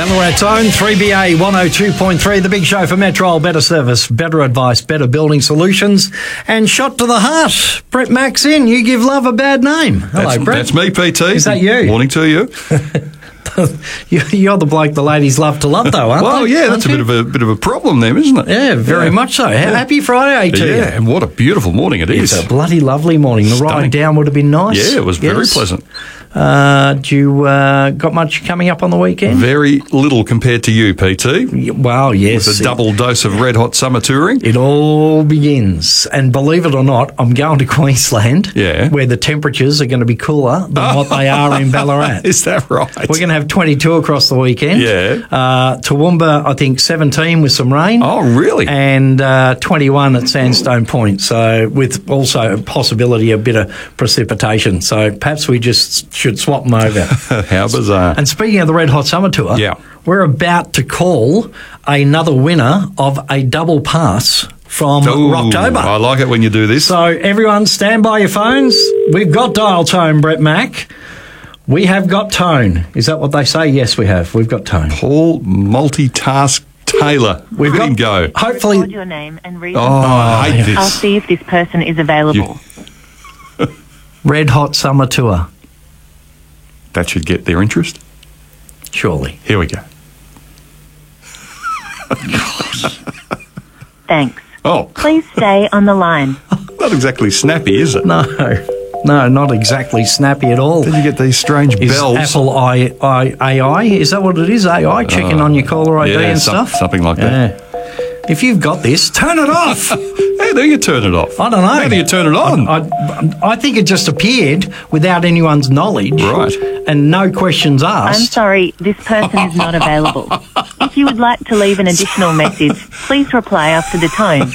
Ballarat's own 3BA 102.3, the big show for Metrol. Better service, better advice, better building solutions, and shot to the heart. Brett Mack's in. You give love a bad name. Hello, Brett. That's me, PT. Is that you? Morning to you. You're the bloke the ladies love to love, though, aren't they? Well, yeah, that's a bit of a problem there, isn't it? Yeah, very much so. Happy Friday to you. Yeah, and what a beautiful morning it is. It's a bloody lovely morning. The ride down would have been nice. Yeah, it was very pleasant. Do you got much coming up on the weekend? Very little compared to you, PT. Well, yes. With a double dose of red hot summer touring. It all begins. And believe it or not, I'm going to Queensland, where the temperatures are going to be cooler than what they are in Ballarat. Is that right? We're going to have 22 across the weekend. Yeah. Toowoomba, I think 17 with some rain. Oh, really? And 21 at Sandstone Point. So with also a possibility of a bit of precipitation. So perhaps we just should swap them over. How bizarre. And speaking of the Red Hot Summer Tour, we're about to call another winner of a double pass from Rocktober. I like it when you do this. So everyone stand by your phones. We've got dial tone, Brett Mack. We have got tone. Is that what they say? Yes, we have. We've got tone. Paul Multitask Taylor. We've got go. Hopefully. Record your name and reason. I hate this. I'll see if this person is available. Red Hot Summer Tour. That should get their interest. Surely. Here we go. Thanks. Oh. Please stay on the line. Not exactly snappy, is it? No, not exactly snappy at all. Then you get these strange bells. Apple AI, is that what it is? AI checking on your caller ID and stuff? Something like that. If you've got this, turn it off. How do you turn it off? I don't know. How do you turn it on? I think it just appeared without anyone's knowledge. Right. And no questions asked. I'm sorry, this person is not available. If you would like to leave an additional message, please reply after the tone.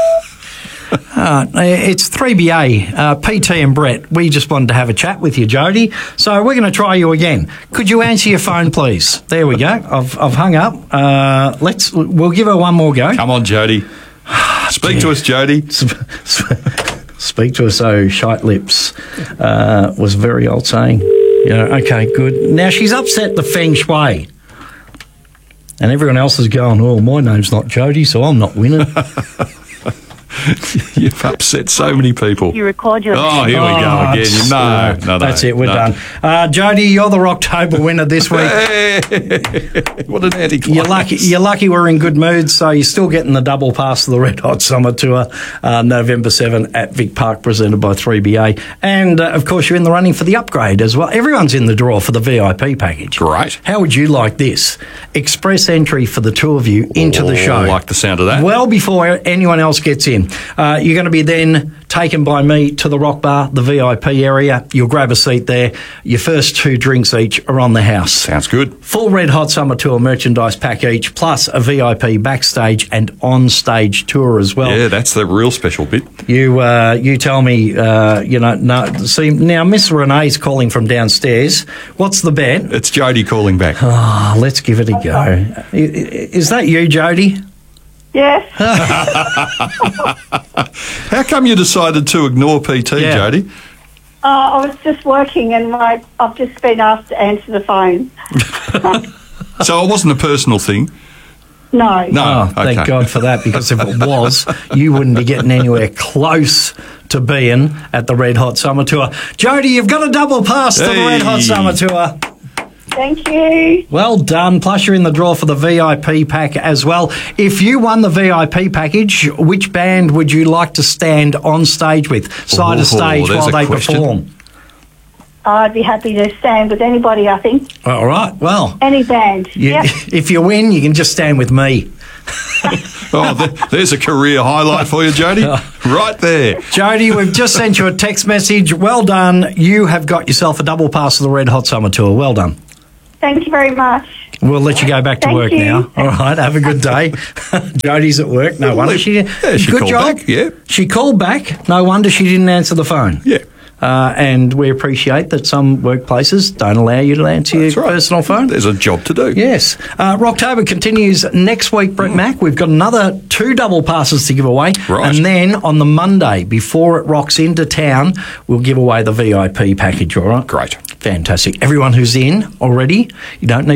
It's 3BA, PT and Brett. We just wanted to have a chat with you, Jody. So we're going to try you again. Could you answer your phone, please? There we go. I've hung up. We'll give her one more go. Come on, Jody. Speak to us, Jody. Speak to us, oh, shite lips, was a very old saying. Yeah, okay, good. Now, she's upset the feng shui. And everyone else is going, oh, my name's not Jody, so I'm not winning. You've upset so many people. You record your Oh, here we go again. No. That's it, we're done. Jody, you're the Rocktober winner this week. What an anticlimax. You're lucky we're in good mood, so you're still getting the double pass to the Red Hot Summer Tour, November 7 at Vic Park, presented by 3BA. And, of course, you're in the running for the upgrade as well. Everyone's in the draw for the VIP package. Great. How would you like this? Express entry for the two of you into the show. I like the sound of that. Well before anyone else gets in. You're going to be then taken by me to the Rock Bar, the VIP area. You'll grab a seat there. Your first 2 drinks each are on the house. Sounds good. Full Red Hot Summer Tour merchandise pack each, plus a VIP backstage and on-stage tour as well. Yeah, that's the real special bit. You tell me, no. See, now Miss Renee's calling from downstairs. What's the bet? It's Jody calling back. Oh, let's give it a go. Is that you, Jody? Yes. How come you decided to ignore PT, Jody? I was just working and I've just been asked to answer the phone. So it wasn't a personal thing? No. No. Oh, thank God for that, because if it was, you wouldn't be getting anywhere close to being at the Red Hot Summer Tour. Jody, you've got a double pass to the Red Hot Summer Tour. Thank you. Well done. Plus, you're in the draw for the VIP pack as well. If you won the VIP package, which band would you like to stand on stage with, side of stage while they perform? I'd be happy to stand with anybody, I think. All right. Well, any band. If you win, you can just stand with me. There's a career highlight for you, Jody. Right there. Jody, we've just sent you a text message. Well done. You have got yourself a double pass to the Red Hot Summer Tour. Well done. Thank you very much. We'll let you go back to work now. All right, have a good day. Jody's at work. No wonder she didn't. Yeah, she good called job. back, yeah. She called back. No wonder she didn't answer the phone. Yeah. And we appreciate that some workplaces don't allow you to answer your personal phone. There's a job to do. Yes. Rocktober continues next week, Brett Mack. We've got another 2 double passes to give away. Right. And then on the Monday, before it rocks into town, we'll give away the VIP package, all right? Great. Fantastic. Everyone who's in already, you don't need